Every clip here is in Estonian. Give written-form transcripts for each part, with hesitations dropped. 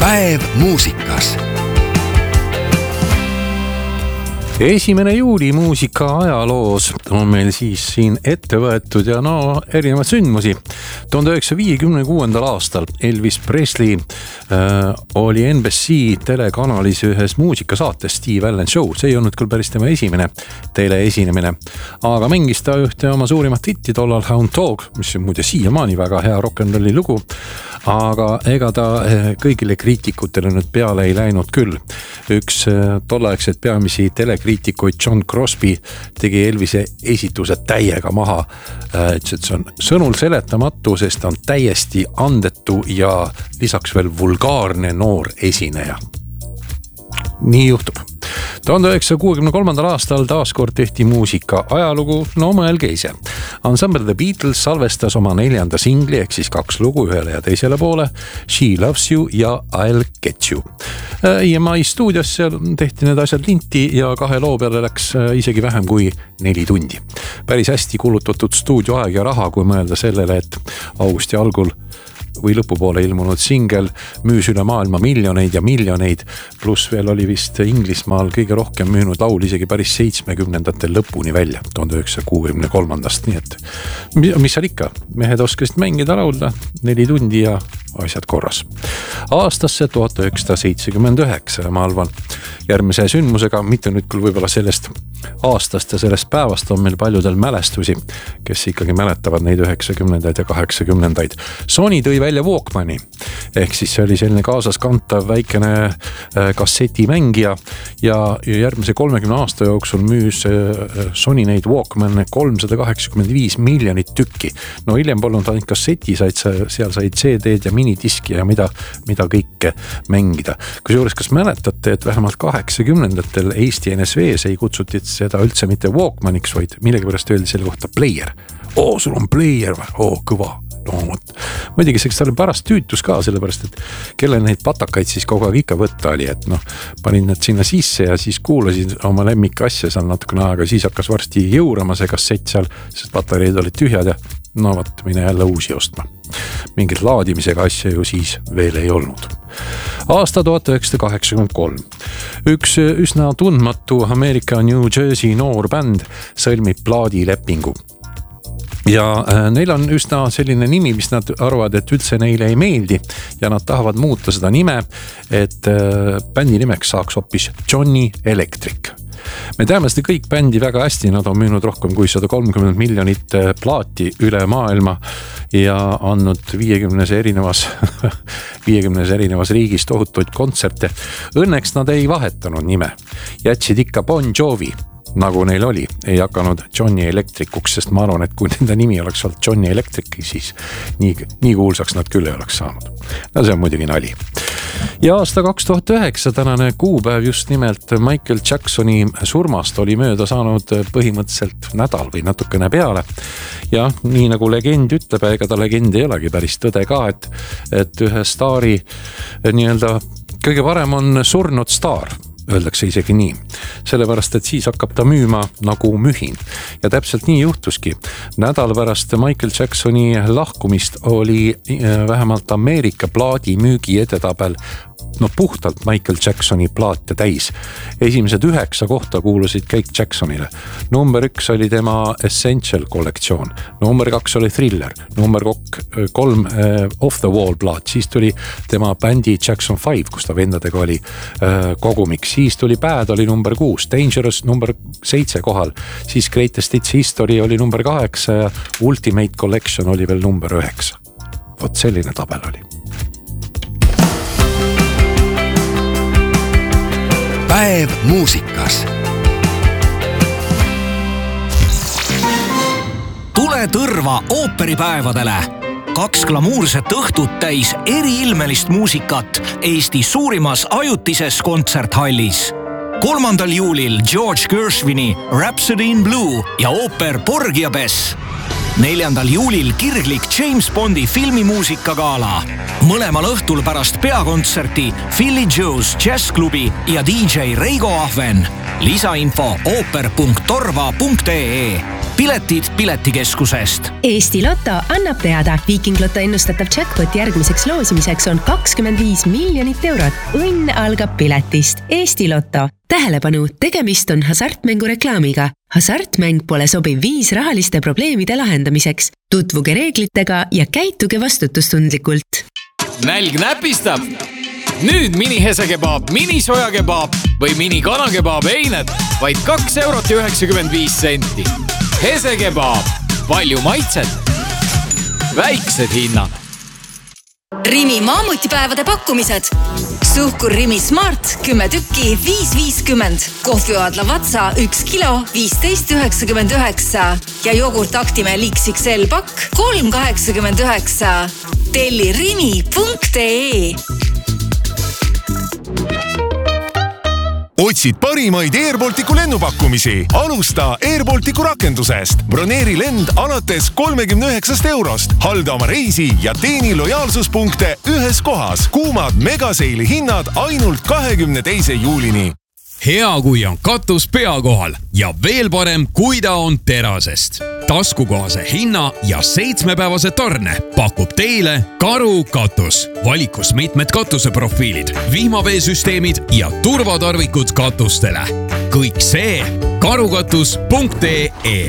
Päev muusikas. 1. juuli muusika ajaloos on meil siis siin ette võetud ja erinevad sündmusi. 1956. aastal Elvis Presley oli NBC telekanalis ühes muusikasaates Steve Allen Show. See ei olnud küll päris tema esimene teleesinemine, aga mängis ta ühte oma suurimat hitti tollal Hound Dog, mis on muide siiamaani väga hea rock'n'rolli lugu, aga ega ta kõigile kriitikutele nüüd peale ei läinud küll. Üks tolleaegset peamisi telekriitikuid John Crosby tegi Elvise esituse täiega maha. See on sõnul seletamatu, sest ta on täiesti andetu ja lisaks veel vulgaarne noor esineja. Nii juhtub. 1963. aastal taaskord tehti muusika ajalugu, mõelge ise. Ensemble The Beatles salvestas oma 4. singli ehk siis 2 lugu ühele ja teisele poole, She Loves You ja I'll Get You. EMI stuudios seal tehti need asjad linti ja 2 loo peale läks isegi vähem kui 4 tundi. Päris hästi kulutatud stuudioaeg ja raha, kui mõelda sellele, et augusti algul või lõpupoole ilmunud singel müüs üle maailma miljoneid ja miljoneid, pluss veel oli vist Inglismaal kõige rohkem müünud laul isegi päris 70-ndatel lõpuni välja 1963. Nii et mis seal ikka, mehed oskasid mängida laulda 4 tundi ja asjad korras. Aastasse 1979 ma arvan järgmise sündmusega, mitte nüüd küll võib-olla sellest aastast ja sellest päevast on meil paljudel mälestusi, kes ikkagi mäletavad neid 90-ndaid ja 80-ndaid. Sony tõi välja Walkmani, ehk siis see oli selline kaasaskantav väikene kassetimängija ja järgmise 30 aasta jooksul müüs Sony neid Walkmane 385 miljonit tükki. Hiljem polnud ainult kasseti, seal said CD-d ja minidiski ja mida kõike mängida. Kusjuures kas mäletate, et vähemalt 80-ndatel Eesti NSV-s ei kutsuti seda üldse mitte Walkmaniks, vaid millegipärast öeldi selle kohta player. Sul on player või? Kõva. Muidugi see oli pärast tüütus ka, sellepärast, et kelle neid patakaid siis kogu aeg ikka võtta oli, et panin need sinna sisse ja siis kuulasin oma lemmik asja seal natukene aega, siis hakkas varsti jõurama see kassett seal, sest patareid olid tühjad ja mine jälle uusi ostma. Mingit laadimisega asja ju siis veel ei olnud. Aasta 1983. Üks üsna tundmatu Ameerika New Jersey noor bänd sõlmib plaadilepingu. Ja neil on üsna selline nimi, mis nad arvavad, et üldse neile ei meeldi ja nad tahavad muuta seda nime, et bändi nimeks saaks hoopis Johnny Electric. Me teame seda kõik bändi väga hästi, nad on müünud rohkem kui 130 miljonit plaati üle maailma ja andnud 50 erinevas riigis tohutuid kontserte. Õnneks nad ei vahetanud nime, jätsid ikka Bon Jovi, nagu neil oli, ei hakanud Johnny Electricuks, sest ma arvan, et kui nende nimi oleks olnud Johnny Electric, siis nii kuulsaks nad küll ei oleks saanud. See on muidugi nali. Ja aasta 2009 tänane kuupäev just nimelt Michael Jacksoni surmast oli mööda saanud põhimõtteliselt nädal või natukene peale. Ja nii nagu legend ütleb, ega ta legend ei olegi päris tõde ka, et ühe staari nii-öelda kõige varem on surnud staar. Öeldakse isegi nii, sellepärast, et siis hakkab ta müüma nagu mühin. Ja täpselt nii juhtuski. Nädal pärast Michael Jacksoni lahkumist oli vähemalt Ameerika plaadi müügi edetabel puhtalt Michael Jacksoni plaate täis. Esimesed 9 kohta kuulusid kõik Jacksonile. Number 1 oli tema Essential kollektsioon. Number 2 oli Thriller. Number 3 Off the Wall plaat. Siis tuli tema bändi Jackson 5, kus ta vendadega oli kogumiks. Siis tuli Bad, oli number 6. Dangerous number 7 kohal. Siis Greatest Hits History oli number 8 ja Ultimate Collection oli veel number 9. Vot selline tabel oli. Päev muusikas. Tule tõrva ooperipäevadele. 2 glamuurset õhtut täis eriilmelist muusikat Eesti suurimas ajutises kontserthallis. 3. juulil George Gershwini Rhapsody in Blue ja ooper Porgy ja Bess. 4. juulil kirglik James Bondi filmimuusikagala. Mõlemal õhtul pärast peakontserti Philly Joe's Jazzklubi ja DJ Reigo Ahven. Lisainfo ooper.torva.ee piletid Piletikeskusest. Eesti Lotto annab teada, Viiking Loto ennustatav jackpot järgmiseks loosimiseks on 25 miljonit eurot. Õnn algab piletist. Eesti Lotto. Tähelepanu, tegemist on hasartmängu reklaamiga. Hasartmäng pole sobiv viis rahaliste probleemide lahendamiseks. Tutvuge reeglitega ja käituge vastutustundlikult. Nälg näpistab? Nüüd mini-hesekebaab, mini-sojakebaab või mini-kanakebaab eined vaid 2,95 €. Hesekebaab. Palju maitset. Väiksed hinnad. Rimi maamutipäevade pakkumised. Suhkur Rimi Smart 10 tükki 5,50. Kohvioad Lavazza 1 kilo 15,99. Ja jogurt Actimel XXL pakk 3,89. Telli rimi.ee. Otsid parimaid Airbalticu lennupakkumisi? Alusta Airbalticu rakendusest. Broneeri lend alates 39 €. Halda oma reisi ja teeni lojaalsuspunkte ühes kohas. Kuumad megaseili hinnad ainult 22. juulini. Hea, kui on katus pea kohal ja veel parem, kui ta on terasest. Taskukohase hinna ja 7-päevase tarne pakub teile Karu katus. Valikus mitmed katuseprofiilid, vihmaveesüsteemid ja turvatarvikud katustele. Kõik see karukatus.ee.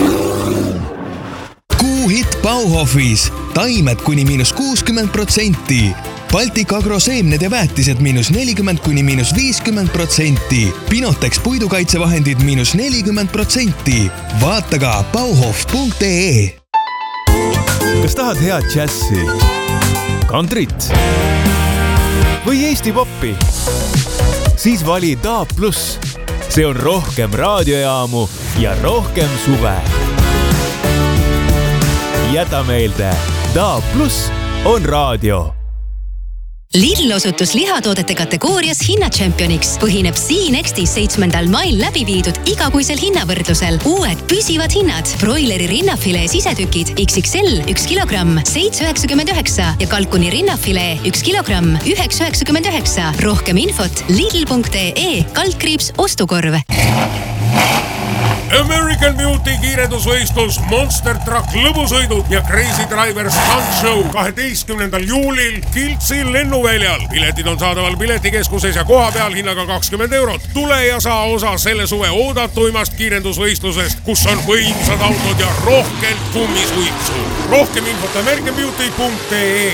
Kuuhitt Bauhofis. Taimed kuni -60%. Baltic Agro seemned ja väetised -40 kuni -50%. Pinotex puidukaitsevahendid -40%. Vaata ka bauhof.ee. Kas tahad head džässi, kantrit või Eesti poppi? Siis vali DAB+. See on rohkem raadiojaamu ja rohkem suve. Jäta meelde, DAB+ on raadio. Lidl osutus lihatoodete kategoorias hinnatšempioniks. Põhineb Siinextis 7. mail läbi viidud igakuisel hinnavõrdlusel. Uued püsivad hinnad. Broileri rinnafilee sisetükid XXL 1 kilogramm 7,99 ja kalkuni rinnafilee 1 kilogramm 9,99. Rohkem infot lidl.ee/ostukorv. American Beauty kiirendusvõistlus, Monster Truck lõbusõidud ja Crazy Driver Stunt Show 12. juulil Kiltsi lennuväljal. Piletid on saadaval Piletikeskuses ja koha peal hinnaga 20 €. Tule ja saa osa selle suve oodatuimast kiirendusvõistlusest, kus on võimsad autod ja rohkelt kummisuitsu. Rohkem infot americanbeauty.ee.